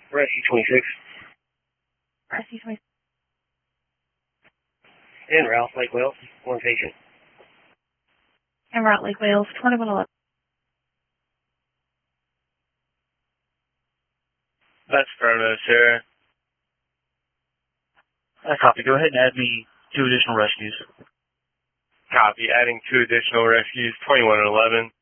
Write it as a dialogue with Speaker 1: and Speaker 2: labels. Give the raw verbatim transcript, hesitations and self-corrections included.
Speaker 1: Rescue twenty-six.
Speaker 2: Rescue twenty-six.
Speaker 1: En route, Lake Wales, one patient.
Speaker 2: En route, Lake Wales, twenty-one eleven.
Speaker 3: That's affirmative, sir.
Speaker 4: I copy. Go ahead and add me two additional rescues.
Speaker 3: Copy. Adding two additional rescues, twenty-one eleven.